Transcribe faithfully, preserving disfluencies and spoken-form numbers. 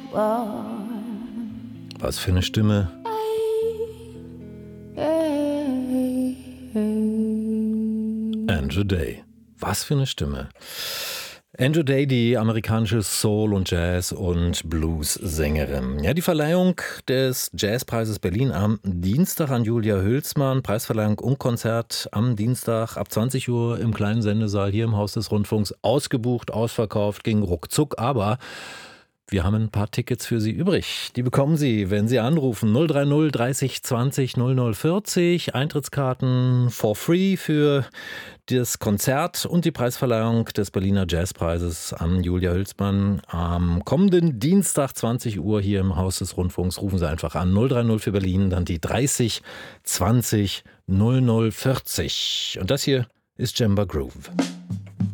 Was für eine Stimme. Andrew Day. Was für eine Stimme. Andrew Day, die amerikanische Soul- und Jazz- und Blues-Sängerin. Ja, die Verleihung des Jazzpreises Berlin am Dienstag an Julia Hülsmann. Preisverleihung und Konzert am Dienstag ab zwanzig Uhr im kleinen Sendesaal hier im Haus des Rundfunks. Ausgebucht, ausverkauft, ging ruckzuck, aber wir haben ein paar Tickets für Sie übrig. Die bekommen Sie, wenn Sie anrufen. null drei null dreißig zwanzig null null vierzig. Eintrittskarten for free für das Konzert und die Preisverleihung des Berliner Jazzpreises an Julia Hülsmann am kommenden Dienstag zwanzig Uhr hier im Haus des Rundfunks. Rufen Sie einfach an. null drei null für Berlin, dann die dreißig zwanzig null null vierzig. Und das hier ist Djemba Groove.